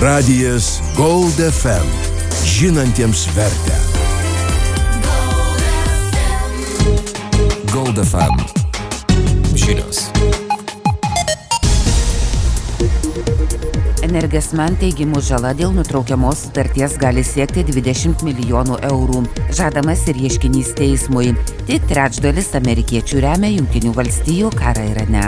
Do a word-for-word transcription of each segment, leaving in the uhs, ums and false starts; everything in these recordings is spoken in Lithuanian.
Radijas Gold F M. Žinantiems vertę. Gold F M. Žinios. Energesman teigimu žala dėl nutraukiamos sutarties gali siekti dvidešimt milijonų eurų. Žadamas ir ieškinys teismui. Tik trečdalis amerikiečių remia Jungtinių valstijų karą Irane.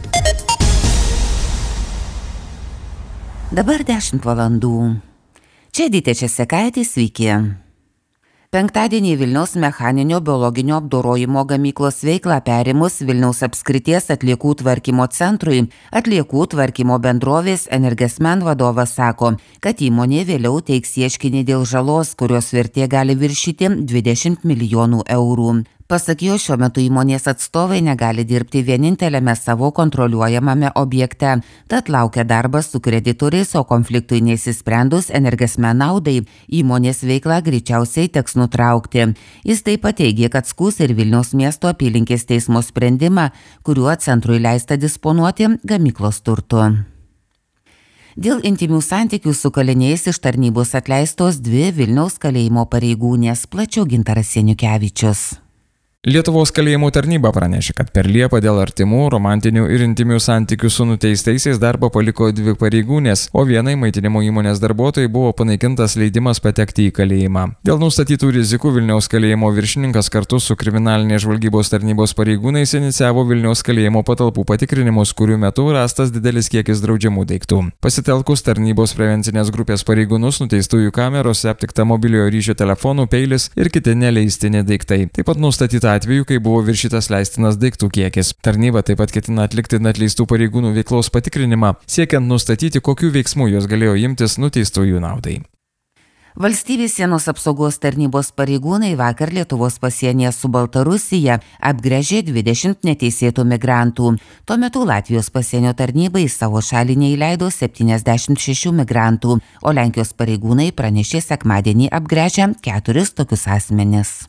Dabar dešimt valandų. Čia Dytė Česekaitė, sveiki. Penktadienį Vilniaus mechaninio biologinio apdorojimo gamyklos veiklą perimus Vilniaus apskrities atliekų tvarkymo centrui, atliekų tvarkymo bendrovės Energesman vadovas sako, kad įmonė vėliau teiks ieškinį dėl žalos, kurios vertė gali viršyti dvidešimt milijonų eurų. Pasak jo, šiuo metu įmonės atstovai negali dirbti vieninteliame savo kontroliuojamame objekte, tad laukia darbas su kreditoriais, o konfliktui neįsisprendus Energesman naudai įmonės veiklą greičiausiai teks nutraukti. Jis taip pat teigė, kad skųs ir Vilniaus miesto apylinkės teismo sprendimą, kuriuo centrui leista disponuoti gamyklos turtu. Dėl intymių santykių su kaliniais iš tarnybos atleistos dvi Vilniaus kalėjimo pareigūnės, plačiau Gintaras Seniukevičius. Lietuvos kalėjimų tarnyba pranešė, kad per Liepą dėl artimų, romantinių ir intimių santykių su nuteistaisiais darbą paliko dvi pareigūnės, o vienai maitinimo įmonės darbuotojai buvo panaikintas leidimas patekti į kalėjimą. Dėl nustatytų rizikų Vilniaus kalėjimo viršininkas kartu su kriminalinės žvalgybos tarnybos pareigūnais inicijavo Vilniaus kalėjimo patalpų patikrinimus, kurių metu rastas didelis kiekis draudžiamų daiktų. Pasitelkus tarnybos prevencinės grupės pareigūnus, nuteistųjų kamerose aptikta mobiliojo ryšio telefonų, peilis ir kiti neleistini daiktai. Taip pat nustatyta atveju, kai buvo viršytas leistinas daiktų kiekis. Tarnyba taip pat ketina atlikti atleistų pareigūnų veiklos patikrinimą, siekiant nustatyti, kokių veiksmų jos galėjo imtis nuteistųjų naudai. Valstybės sienos apsaugos tarnybos pareigūnai vakar Lietuvos pasienyje su Baltarusija apgręžė dvidešimt neteisėtų migrantų. Tuo metu Latvijos pasienio tarnybai į savo šalį neįleido septyniasdešimt šešių migrantų, o Lenkijos pareigūnai pranešė sekmadienį apgręžę keturis tokius asmenis.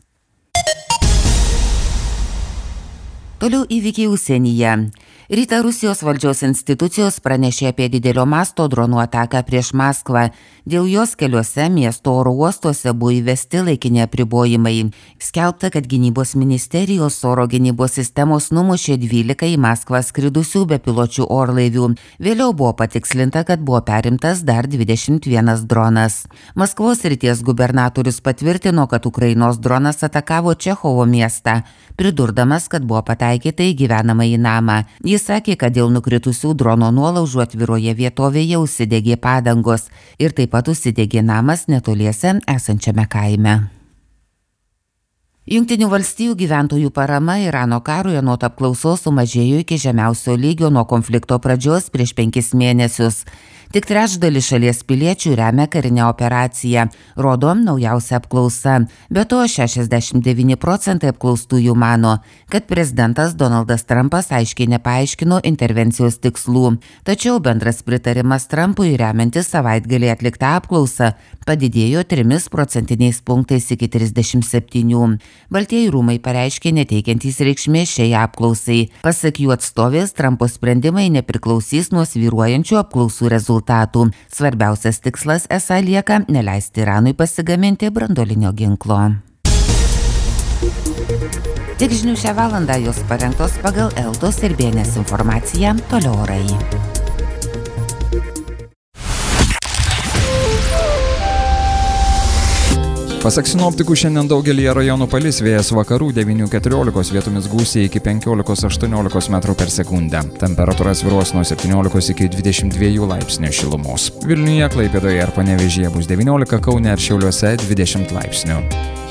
Toliau įvykiai užsienyje. Rytą Rusijos valdžios institucijos pranešė apie didelio masto dronų ataką prieš Maskvą. Dėl jos keliuose miesto oro uostuose buvo įvesti laikini apribojimai. Skelbta, kad gynybos ministerijos oro gynybos sistemos numušė dvylika į Maskvą skridusių bepiločių orlaivių. Vėliau buvo patikslinta, kad buvo perimtas dar dvidešimt vienas dronas. Maskvos srities gubernatorius patvirtino, kad Ukrainos dronas atakavo Čechovo miestą, pridurdamas, kad buvo pataikyta į gyvenamąjį namą. Jis sakė, kad dėl nukritusių drono nuolaužų atviroje vietovėje užsidegė padangos ir taip pat užsidegė namas netoliese esančiame kaime. Jungtinių valstijų gyventojų parama Irano karui anot apklausos sumažėjo iki žemiausio lygio nuo konflikto pradžios prieš penkis mėnesius. Tik trečdalis šalies piliečių remia karinę operaciją, rodo naujausia apklausa. Be to, šešiasdešimt devyni procentai apklaustųjų mano, kad prezidentas Donaldas Trumpas aiškiai nepaaiškino intervencijos tikslų. Tačiau bendras pritarimas Trumpui remiantis savaitgalį atliktą apklausą padidėjo trimis procentiniais punktais iki trisdešimt septynių. Baltieji rūmai pareiškė neteikiantys reikšmės šiai apklausai. Pasak jų atstovės, Trumpo sprendimai nepriklausys nuo svyruojančių apklausų rezultatų. Svarbiausias tikslas esą lieka neleisti Iranui pasigaminti branduolinio ginklo. Tik žinių šią valandą jos parengtos pagal Eltos ir B N S informaciją, toliau orai. Pasak sinoptikų, šiandien daugelyje rajonų palis, vėjas vakarų devynių keturiolikos, vietomis gūsiai iki penkiolikos aštuoniolikos metrų per sekundę. Temperatūra svyruos nuo septyniolikos iki dvidešimt dviejų laipsnių šilumos. Vilniuje, Klaipėdoje ir Panevėžyje bus devyniolika, Kaune ir Šiauliuose dvidešimt laipsnių.